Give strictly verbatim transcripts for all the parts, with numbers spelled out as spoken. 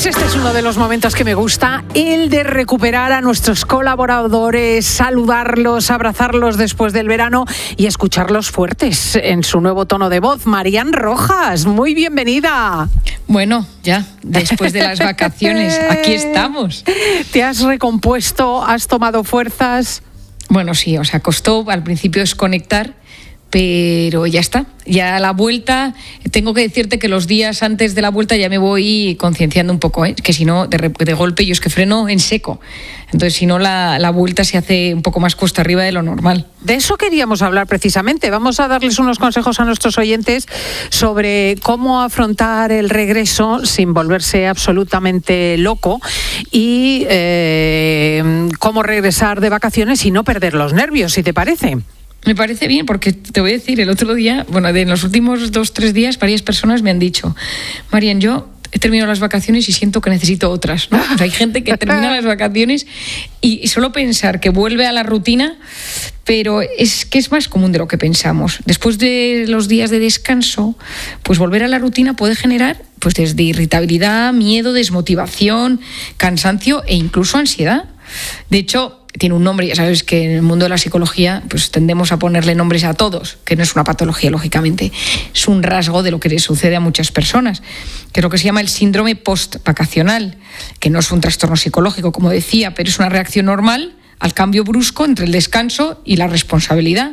Pues este es uno de los momentos que me gusta, el de recuperar a nuestros colaboradores, saludarlos, abrazarlos después del verano y escucharlos fuertes en su nuevo tono de voz. Marían Rojas, muy bienvenida. Bueno, ya, después de las vacaciones, aquí estamos. ¿Te has recompuesto? ¿Has tomado fuerzas? Bueno, sí, o sea, costó al principio desconectar, pero ya está. Ya a la vuelta, tengo que decirte que los días antes de la vuelta ya me voy concienciando un poco, ¿eh? Que si no, de, de golpe yo es que freno en seco. Entonces, si no, la, la vuelta se hace un poco más cuesta arriba de lo normal. De eso queríamos hablar precisamente. Vamos a darles unos consejos a nuestros oyentes sobre cómo afrontar el regreso sin volverse absolutamente loco y eh, cómo regresar de vacaciones y no perder los nervios, si te parece. Me parece bien, porque te voy a decir, el otro día, bueno, de en los últimos dos, tres días, varias personas me han dicho: Marían, yo he terminado las vacaciones y siento que necesito otras, ¿no? O sea, hay gente que termina las vacaciones y, y solo pensar que vuelve a la rutina, pero es que es más común de lo que pensamos. Después de los días de descanso, pues volver a la rutina puede generar pues desde irritabilidad, miedo, desmotivación, cansancio e incluso ansiedad. De hecho, tiene un nombre, ya sabes que en el mundo de la psicología pues tendemos a ponerle nombres a todos, que no es una patología, lógicamente, es un rasgo de lo que le sucede a muchas personas, que es lo que se llama el síndrome post-vacacional, que no es un trastorno psicológico, como decía, pero es una reacción normal al cambio brusco entre el descanso y la responsabilidad.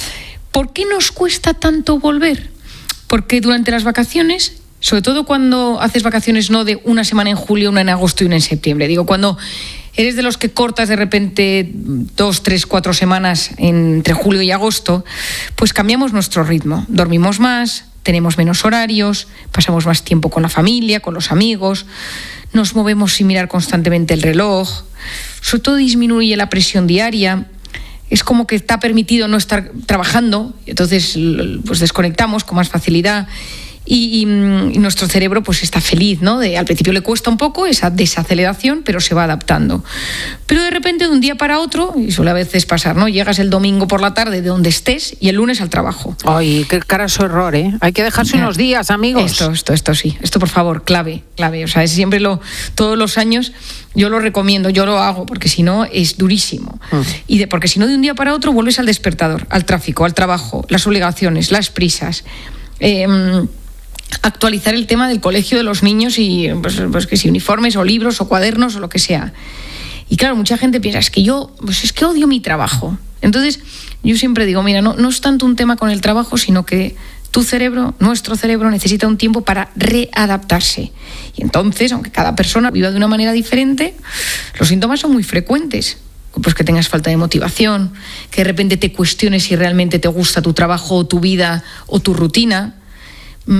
¿Por qué nos cuesta tanto volver? Porque durante las vacaciones, sobre todo cuando haces vacaciones no de una semana en julio, una en agosto y una en septiembre, digo, cuando eres de los que cortas de repente dos, tres, cuatro semanas entre julio y agosto, pues cambiamos nuestro ritmo. Dormimos más, tenemos menos horarios, pasamos más tiempo con la familia, con los amigos, nos movemos sin mirar constantemente el reloj, sobre todo disminuye la presión diaria. Es como que está permitido no estar trabajando, entonces pues desconectamos con más facilidad. Y, y, y nuestro cerebro pues está feliz, ¿no? De, al principio le cuesta un poco esa desaceleración, pero se va adaptando. Pero de repente, de un día para otro, y suele a veces pasar, ¿no? Llegas el domingo por la tarde de donde estés y el lunes al trabajo. Ay, qué carajo error, ¿eh? Hay que dejarse unos días, amigos. Esto, esto, esto sí. Esto, por favor, clave, clave. O sea, es siempre lo, todos los años yo lo recomiendo, yo lo hago, porque si no es durísimo. Mm. Y de, porque si no, de un día para otro vuelves al despertador, al tráfico, al trabajo, las obligaciones, las prisas. Eh, actualizar el tema del colegio de los niños y pues, pues que si uniformes o libros o cuadernos o lo que sea. Y claro, mucha gente piensa, es que yo, pues es que odio mi trabajo. Entonces, yo siempre digo, mira, no, no es tanto un tema con el trabajo, sino que tu cerebro, nuestro cerebro, necesita un tiempo para readaptarse. Y entonces, aunque cada persona viva de una manera diferente, los síntomas son muy frecuentes. Pues que tengas falta de motivación, que de repente te cuestiones si realmente te gusta tu trabajo o tu vida o tu rutina.